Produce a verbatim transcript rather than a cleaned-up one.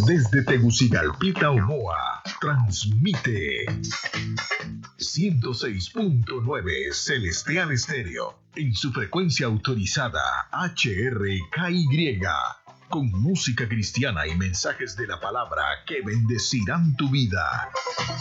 Desde Tegucigalpita, Omoa, transmite ciento seis punto nueve Celestial Estéreo en su frecuencia autorizada H R K Y, con música cristiana y mensajes de la palabra que bendecirán tu vida.